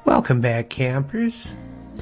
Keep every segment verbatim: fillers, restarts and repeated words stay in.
Welcome back, campers.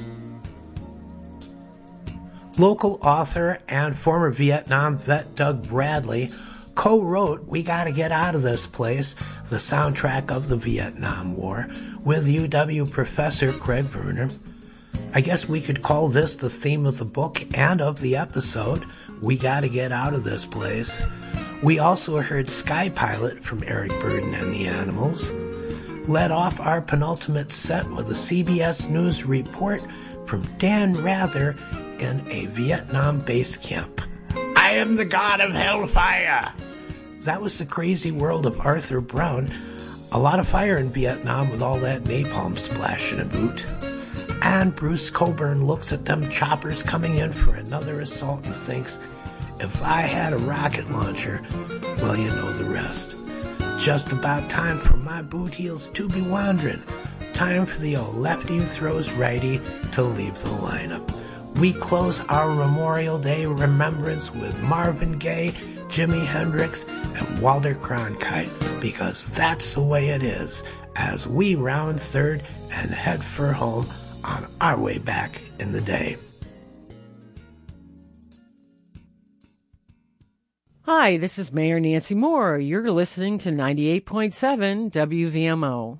Local author and former Vietnam vet Doug Bradley co-wrote We Gotta Get Out of This Place, the soundtrack of the Vietnam War, with U W professor Craig Werner. I guess we could call this the theme of the book and of the episode, We Gotta Get Out of This Place. We also heard Sky Pilot from Eric Burdon and the Animals. Led off our penultimate set with a C B S News report from Dan Rather in a Vietnam base camp. I am the god of hellfire! That was the crazy world of Arthur Brown. A lot of fire in Vietnam with all that napalm splashing about. And Bruce Coburn looks at them choppers coming in for another assault and thinks, if I had a rocket launcher, well, you know the rest. Just about time for my boot heels to be wandering. Time for the old lefty who throws righty to leave the lineup. We close our Memorial Day remembrance with Marvin Gaye, Jimi Hendrix, and Walter Cronkite, because that's the way it is, as we round third and head for home on our way back in the day. Hi, this is Mayor Nancy Moore. You're listening to ninety-eight point seven W V M O.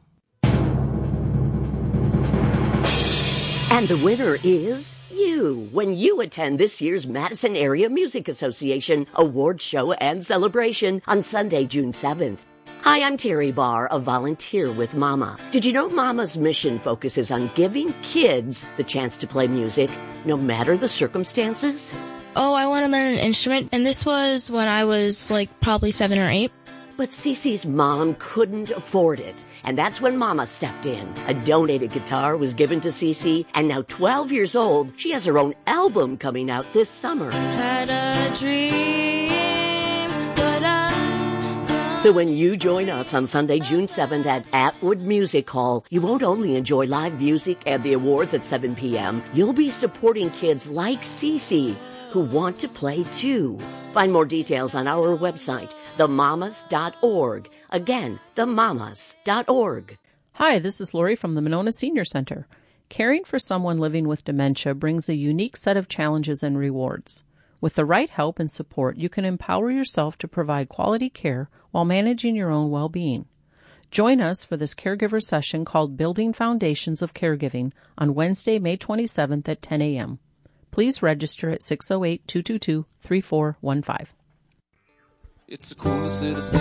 And the winner is you when you attend this year's Madison Area Music Association Awards Show and Celebration on Sunday, June seventh. Hi, I'm Terry Barr, a volunteer with Mama. Did you know Mama's mission focuses on giving kids the chance to play music, no matter the circumstances? Oh, I want to learn an instrument, and this was when I was, like, probably seven or eight. But Cece's mom couldn't afford it, and that's when Mama stepped in. A donated guitar was given to Cece, and now twelve years old, she has her own album coming out this summer. Had a dream, but I... So when you join us on Sunday, June seventh at Atwood Music Hall, you won't only enjoy live music and the awards at seven p.m., you'll be supporting kids like Cece who want to play too. Find more details on our website, the mamas dot org. Again, the mamas dot org. Hi, this is Lori from the Monona Senior Center. Caring for someone living with dementia brings a unique set of challenges and rewards. With the right help and support, you can empower yourself to provide quality care while managing your own well-being. Join us for this caregiver session called Building Foundations of Caregiving on Wednesday, May twenty-seventh at ten a.m. Please register at six oh eight, two two two, three four one five. It's the coolest city